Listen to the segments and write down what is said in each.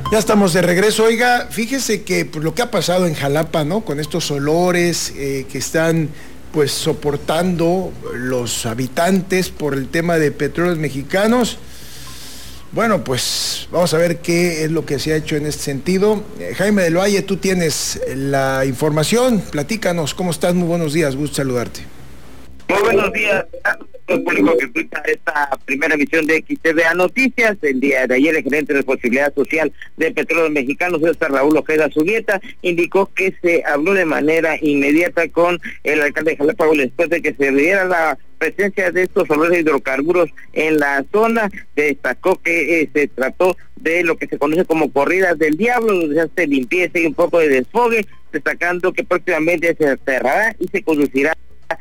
Ya estamos de regreso. Oiga, fíjese que pues, lo que ha pasado en Jalapa, ¿no? Con estos olores que están pues soportando los habitantes por el tema de Petróleos Mexicanos. Bueno, pues vamos a ver qué es lo que se ha hecho en este sentido. Jaime del Valle, tú tienes la información. Platícanos, ¿cómo estás? Muy buenos días, gusto saludarte. Muy buenos días a todo el público que escucha esta primera emisión de XTVA Noticias. El día de ayer, el gerente de Responsabilidad Social de Petróleos Mexicanos, Raúl Ojeda Zurrieta, indicó que se habló de manera inmediata con el alcalde de Jalapa después de que se diera la presencia de estos olores de hidrocarburos en la zona. Destacó que se trató de lo que se conoce como corridas del diablo, donde se hace limpieza y un poco de desfogue, destacando que próximamente se cerrará y se conducirá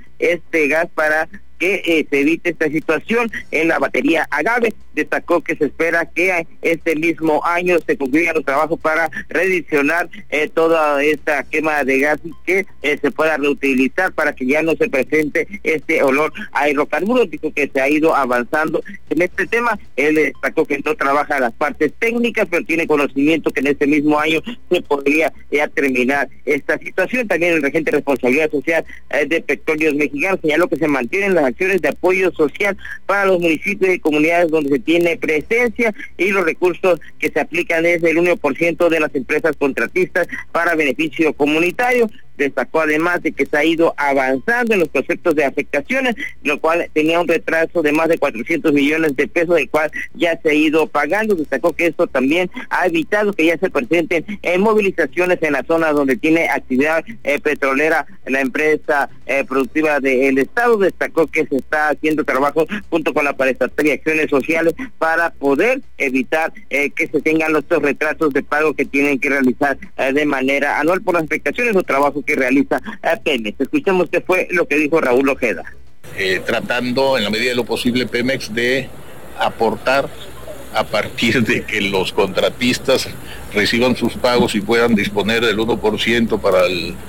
este gas para que se evite esta situación en la batería Agave. Destacó que se espera que este mismo año se concluyan los trabajos para redireccionar toda esta quema de gas y que se pueda reutilizar para que ya no se presente este olor a hidrocarburos. Dijo que se ha ido avanzando en este tema. Él destacó que no trabaja las partes técnicas, pero tiene conocimiento que en este mismo año se podría ya terminar esta situación. También el regente de Responsabilidad Social de Petróleos Mexicanos señaló que se mantienen las acciones de apoyo social para los municipios y comunidades donde se tiene presencia, y los recursos que se aplican es del 1% de las empresas contratistas para beneficio comunitario. Destacó además de que se ha ido avanzando en los conceptos de afectaciones, lo cual tenía un retraso de más de 400 millones de pesos, el cual ya se ha ido pagando. Destacó que esto también ha evitado que ya se presenten movilizaciones en la zona donde tiene actividad petrolera la empresa productiva del Estado. Destacó que se está haciendo trabajo junto con la Paraestatal y Acciones Sociales para poder evitar que se tengan estos retrasos de pago que tienen que realizar de manera anual por las afectaciones o trabajo que realiza Pemex. Escuchemos qué fue lo que dijo Raúl Ojeda. Tratando en la medida de lo posible Pemex de aportar a partir de que los contratistas reciban sus pagos y puedan disponer del 1% para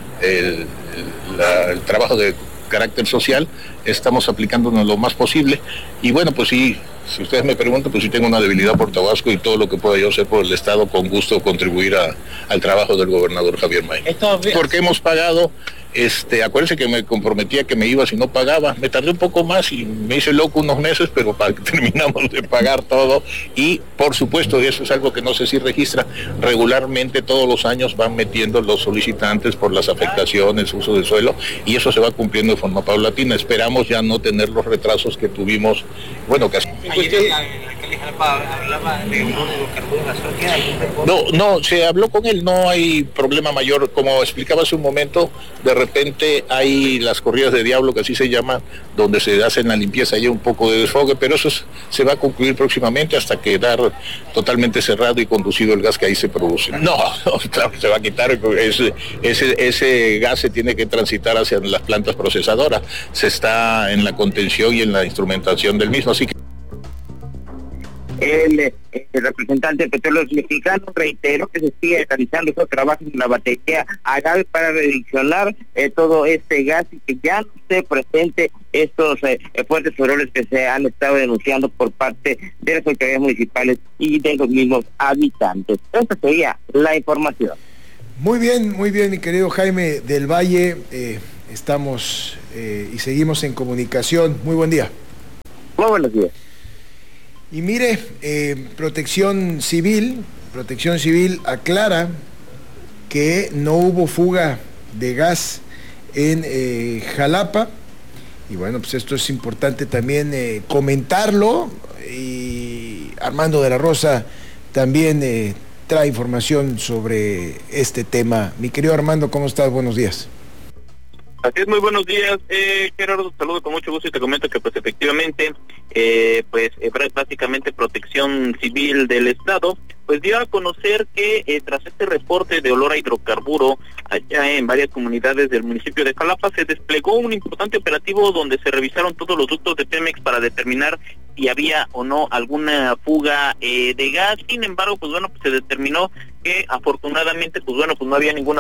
el trabajo de carácter social. Estamos aplicándonos lo más posible y bueno, pues sí, si ustedes me preguntan, pues sí tengo una debilidad por Tabasco y todo lo que pueda yo hacer por el Estado, con gusto contribuir al trabajo del gobernador Javier May. Porque hemos pagado, acuérdense que me comprometía que me iba si no pagaba, me tardé un poco más y me hice loco unos meses, pero terminamos de pagar todo y por supuesto, eso es algo que no sé si registra, regularmente todos los años van metiendo los solicitantes por las afectaciones, uso de suelo, y eso se va cumpliendo de forma paulatina. Esperamos ya no tener los retrasos que tuvimos, bueno, casi. No, se habló con él, no hay problema mayor. Como explicaba hace un momento, de repente hay las corridas de diablo, que así se llama, donde se hace la limpieza y un poco de desfogue, pero eso se va a concluir próximamente hasta quedar totalmente cerrado y conducido el gas que ahí se produce. No, claro, se va a quitar, ese gas se tiene que transitar hacia las plantas procesadoras, se está en la contención y en la instrumentación del mismo, así que el representante de Petróleos Mexicanos reiteró que se sigue realizando esos trabajos en la batería Agave para redireccionar todo este gas y que ya no se presente estos fuertes olores que se han estado denunciando por parte de las autoridades municipales y de los mismos habitantes. Esta sería la información. Muy bien, mi querido Jaime del Valle. Estamos y seguimos en comunicación. Muy buen día. Muy buenos días. Y mire, Protección Civil aclara que no hubo fuga de gas en Jalapa, y bueno, pues esto es importante también comentarlo, y Armando de la Rosa también trae información sobre este tema. Mi querido Armando, ¿cómo estás? Buenos días. Así es, muy buenos días, Gerardo, te saludo con mucho gusto y te comento que pues efectivamente, básicamente Protección Civil del Estado, pues dio a conocer que tras este reporte de olor a hidrocarburo allá en varias comunidades del municipio de Jalapa, se desplegó un importante operativo donde se revisaron todos los ductos de Pemex para determinar si había o no alguna fuga de gas. Sin embargo, pues bueno, pues se determinó que afortunadamente, pues bueno, pues no había ninguna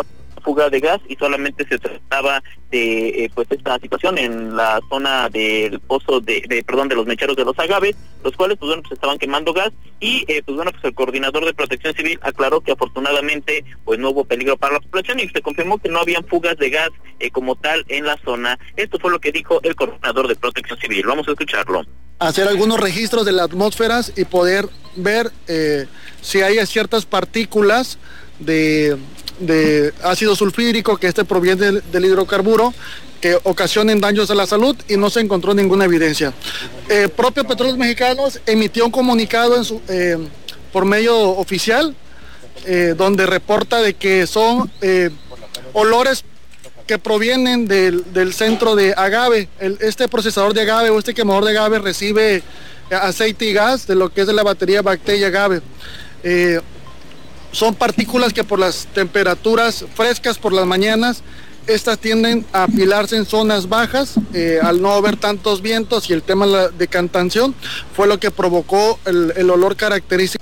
fuga de gas y solamente se trataba de pues esta situación en la zona del pozo de los mecheros de los Agaves, los cuales pues bueno, pues estaban quemando gas y pues bueno, pues el coordinador de Protección Civil aclaró que afortunadamente pues no hubo peligro para la población y se confirmó que no habían fugas de gas como tal en la zona. Esto fue lo que dijo el coordinador de Protección Civil. Vamos a escucharlo. Hacer algunos registros de las atmósferas y poder ver si hay ciertas partículas de ácido sulfídrico, que proviene del hidrocarburo, que ocasionen daños a la salud, y no se encontró ninguna evidencia. Propio Petróleos Mexicanos emitió un comunicado por medio oficial donde reporta de que son olores que provienen del centro de Agave. Este procesador de Agave o este quemador de Agave recibe aceite y gas de lo que es de la batería Bacteria Agave. Son partículas que por las temperaturas frescas por las mañanas, estas tienden a apilarse en zonas bajas, al no haber tantos vientos, y el tema de la decantación fue lo que provocó el olor característico.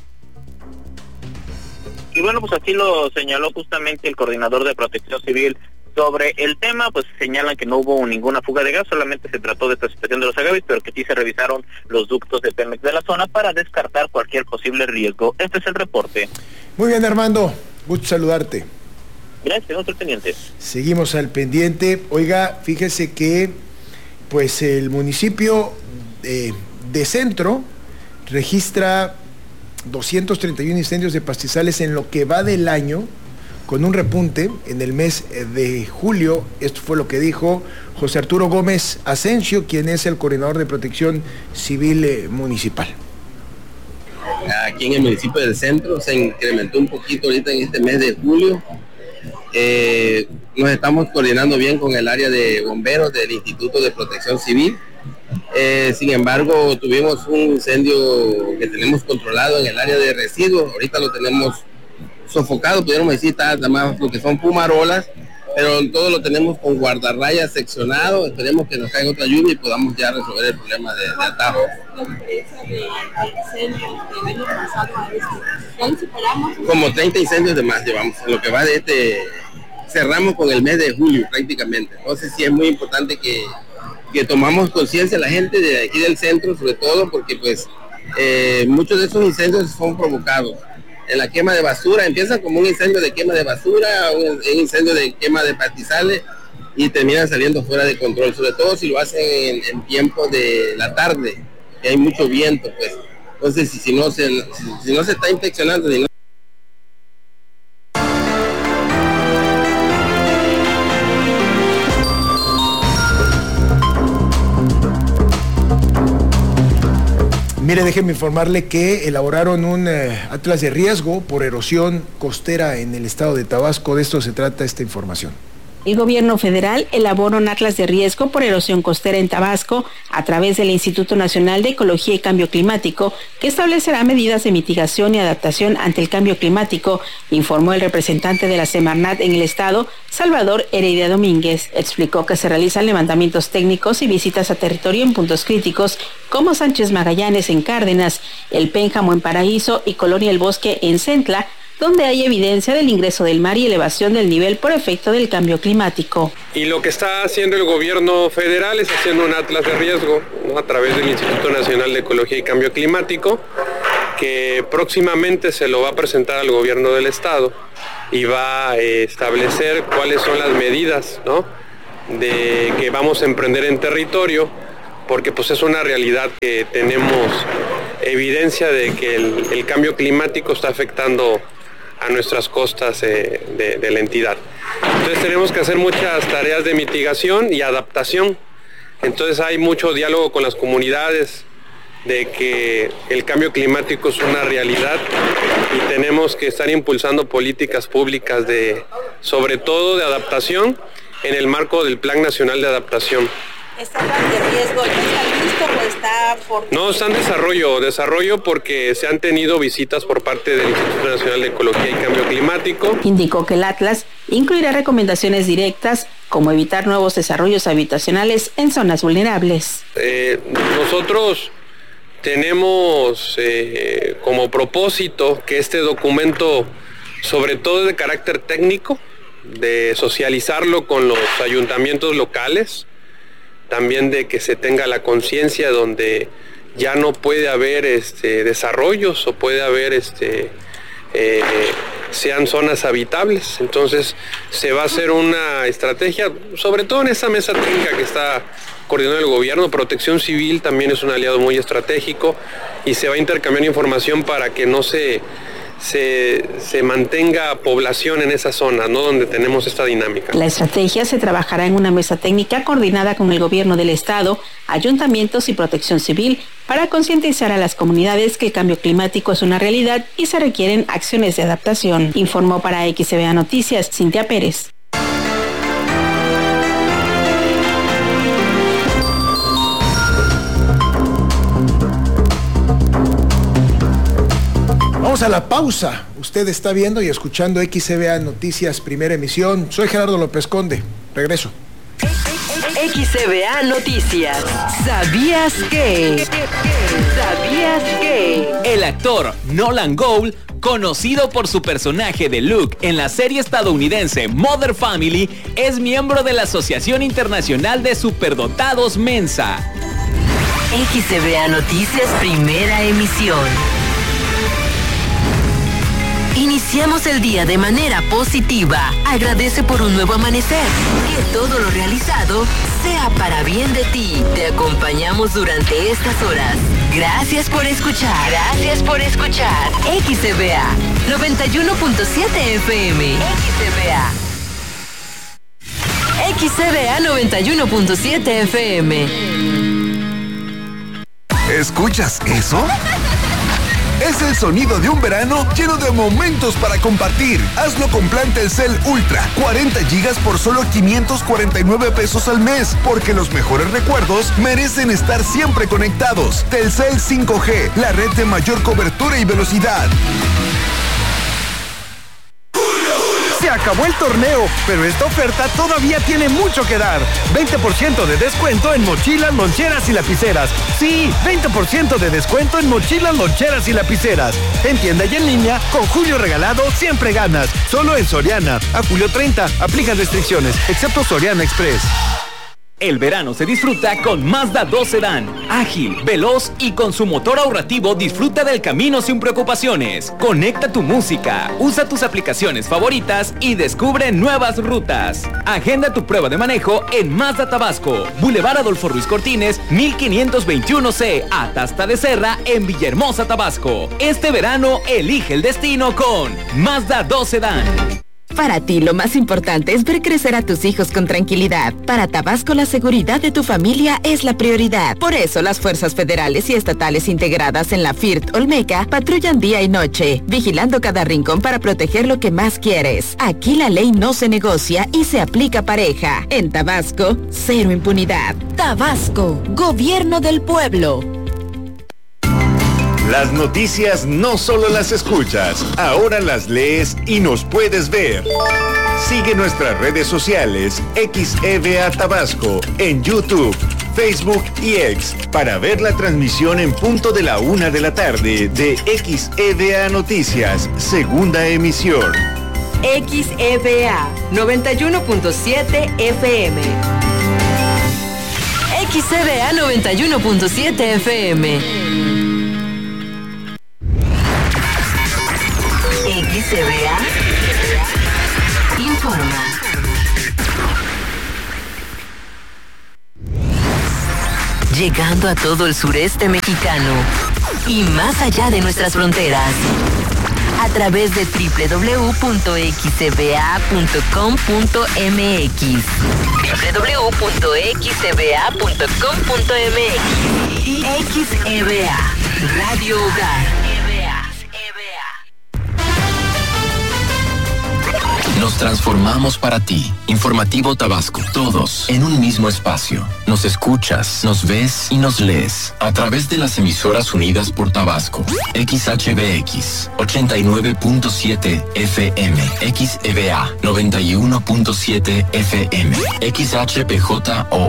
Y bueno, pues así lo señaló justamente el coordinador de Protección Civil sobre el tema. Pues señalan que no hubo ninguna fuga de gas, solamente se trató de esta situación de los Agaves, pero que sí se revisaron los ductos de Pemex de la zona para descartar cualquier posible riesgo. Este es el reporte. Muy bien, Armando, gusto saludarte. Gracias, otro pendiente. Seguimos al pendiente. Oiga, fíjese que pues el municipio de Centro registra 231 incendios de pastizales en lo que va del año, con un repunte en el mes de julio. Esto fue lo que dijo José Arturo Gómez Asensio, quien es el coordinador de Protección Civil Municipal. Aquí en el municipio del Centro se incrementó un poquito ahorita en este mes de julio. Nos estamos coordinando bien con el área de bomberos del Instituto de Protección Civil. Sin embargo, tuvimos un incendio que tenemos controlado en el área de residuos. Ahorita lo tenemos sofocado, pudiéramos decir, nada más lo que son fumarolas, pero todo lo tenemos con guardarrayas seccionado. Esperemos que nos caiga otra lluvia y podamos ya resolver el problema de atajos. Como 30 incendios de más llevamos, en lo que va de cerramos con el mes de julio prácticamente. Entonces sí es muy importante que tomamos conciencia la gente de aquí del centro, sobre todo porque pues muchos de esos incendios son provocados en la quema de basura. Empiezan como un incendio de quema de basura, un incendio de quema de pastizales, y terminan saliendo fuera de control, sobre todo si lo hacen en tiempo de la tarde, que hay mucho viento, pues. Entonces si no se está infeccionando ni no. Mire, déjeme informarle que elaboraron un atlas de riesgo por erosión costera en el estado de Tabasco. De esto se trata esta información. El gobierno federal elaboró un atlas de riesgo por erosión costera en Tabasco a través del Instituto Nacional de Ecología y Cambio Climático, que establecerá medidas de mitigación y adaptación ante el cambio climático, informó el representante de la Semarnat en el estado, Salvador Heredia Domínguez. Explicó que se realizan levantamientos técnicos y visitas a territorio en puntos críticos como Sánchez Magallanes en Cárdenas, El Pénjamo en Paraíso y Colonia El Bosque en Centla, donde hay evidencia del ingreso del mar y elevación del nivel por efecto del cambio climático. Y lo que está haciendo el gobierno federal es haciendo un atlas de riesgo, ¿no?, a través del Instituto Nacional de Ecología y Cambio Climático, que próximamente se lo va a presentar al gobierno del estado y va a establecer cuáles son las medidas, ¿no?, de que vamos a emprender en territorio, porque pues es una realidad que tenemos evidencia de que el cambio climático está afectando a nuestras costas de la entidad. Entonces tenemos que hacer muchas tareas de mitigación y adaptación. Entonces hay mucho diálogo con las comunidades de que el cambio climático es una realidad y tenemos que estar impulsando políticas públicas sobre todo de adaptación en el marco del Plan Nacional de Adaptación. ¿Este plan de riesgo ya está listo o está por...? No, está en desarrollo porque se han tenido visitas por parte del Instituto Nacional de Ecología y Cambio Climático. Indicó que el atlas incluirá recomendaciones directas como evitar nuevos desarrollos habitacionales en zonas vulnerables. Nosotros tenemos como propósito que este documento, sobre todo de carácter técnico, de socializarlo con los ayuntamientos locales, también de que se tenga la conciencia donde ya no puede haber desarrollos o puede haber sean zonas habitables. Entonces se va a hacer una estrategia, sobre todo en esa mesa técnica que está coordinando el gobierno. Protección Civil también es un aliado muy estratégico y se va a intercambiar información para que no se mantenga población en esa zona, ¿no?, donde tenemos esta dinámica. La estrategia se trabajará en una mesa técnica coordinada con el gobierno del estado, ayuntamientos y Protección Civil para concientizar a las comunidades que el cambio climático es una realidad y se requieren acciones de adaptación. Informó para XCBA Noticias Cintia Pérez. Vamos a la pausa. Usted está viendo y escuchando XCBA Noticias, primera emisión. Soy Gerardo López Conde. Regreso. XCBA Noticias. ¿Sabías que? ¿Sabías que? El actor Nolan Gould, conocido por su personaje de Luke en la serie estadounidense Modern Family, es miembro de la Asociación Internacional de Superdotados Mensa. XCBA Noticias, primera emisión. Iniciamos el día de manera positiva. Agradece por un nuevo amanecer. Que todo lo realizado sea para bien de ti. Te acompañamos durante estas horas. Gracias por escuchar. Gracias por escuchar. XCBA 91.7 FM. XCBA. XCBA 91.7 FM. ¿Escuchas eso? Es el sonido de un verano lleno de momentos para compartir. Hazlo con plan Telcel Ultra. 40 gigas por solo 549 pesos al mes. Porque los mejores recuerdos merecen estar siempre conectados. Telcel 5G, la red de mayor cobertura y velocidad. Se acabó el torneo, pero esta oferta todavía tiene mucho que dar. 20% de descuento en mochilas, loncheras y lapiceras. Sí, 20% de descuento en mochilas, loncheras y lapiceras. En tienda y en línea, con Julio Regalado siempre ganas. Solo en Soriana. A julio 30, aplican restricciones, excepto Soriana Express. El verano se disfruta con Mazda 2 Sedán. Ágil, veloz y con su motor ahorrativo disfruta del camino sin preocupaciones. Conecta tu música, usa tus aplicaciones favoritas y descubre nuevas rutas. Agenda tu prueba de manejo en Mazda Tabasco, Boulevard Adolfo Ruiz Cortines, 1521C, Atasta de Serra, en Villahermosa, Tabasco. Este verano elige el destino con Mazda 2 Sedán. Para ti lo más importante es ver crecer a tus hijos con tranquilidad. Para Tabasco la seguridad de tu familia es la prioridad. Por eso las fuerzas federales y estatales integradas en la FIRT Olmeca patrullan día y noche, vigilando cada rincón para proteger lo que más quieres. Aquí la ley no se negocia y se aplica pareja. En Tabasco, cero impunidad. Tabasco, gobierno del pueblo. Las noticias no solo las escuchas, ahora las lees y nos puedes ver. Sigue nuestras redes sociales XCBA Tabasco en YouTube, Facebook y X para ver la transmisión en punto de la 1:00 p.m. de XCBA Noticias, segunda emisión. XCBA 91.7 FM. XCBA 91.7 FM. XCBA informa. Llegando a todo el sureste mexicano y más allá de nuestras fronteras. A través de www.xcba.com.mx. www.xcba.com.mx. Y XCBA, Radio Hogar. Nos transformamos para ti. Informativo Tabasco. Todos en un mismo espacio. Nos escuchas, nos ves y nos lees a través de las emisoras unidas por Tabasco. XHBX 89.7 FM. XEBA 91.7 FM. XHPJON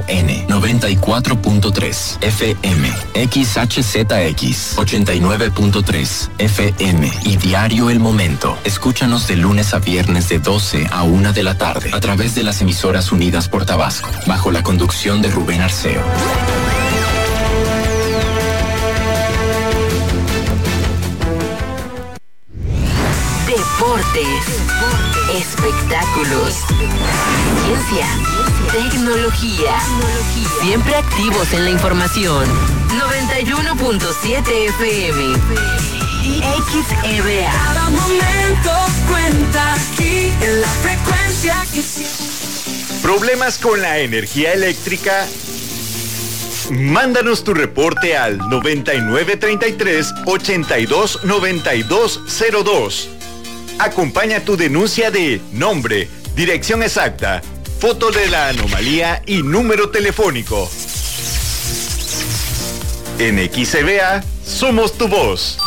94.3 FM. XHZX 89.3 FM. Y Diario El Momento. Escúchanos de lunes a viernes de 12 12 a 1 de la tarde, a través de las emisoras Unidas por Tabasco, bajo la conducción de Rubén Arceo. Deportes, espectáculos, ciencia, tecnología. Siempre activos en la información. 91.7 FM. XEVA. Cada momento cuenta aquí en la frecuencia que ¿Problemas con la energía eléctrica? Mándanos tu reporte al 9933-829202. Acompaña tu denuncia de nombre, dirección exacta, foto de la anomalía y número telefónico. En XEVA, somos tu voz.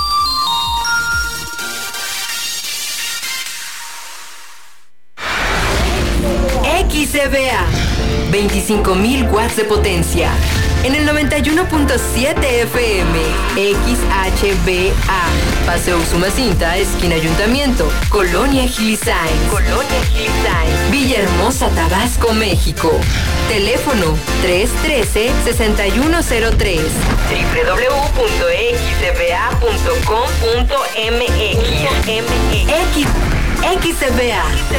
XEVA, 25,000 watts de potencia. En el 91.7 FM, XHBA, Paseo Usumacinta, esquina Ayuntamiento, Colonia Gilisain, Villahermosa, Tabasco, México. Teléfono 313-6103. www.xcba.com.mx. XCBA,